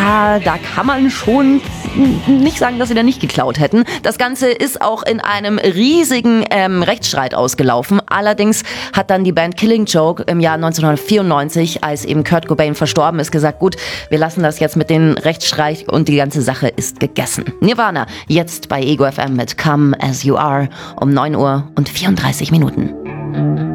ja, da kann man schon nicht sagen, dass sie da nicht geklaut hätten. Das Ganze ist auch in einem riesigen Rechtsstreit ausgelaufen. Allerdings hat dann die Band Killing Joke im Jahr 1994, als eben Kurt Cobain verstorben ist, gesagt, gut, wir lassen das jetzt mit den Rechtsstreit und die ganze Sache ist gegessen. Nirvana, jetzt bei Ego FM mit Come As You Are um 9:34 Uhr.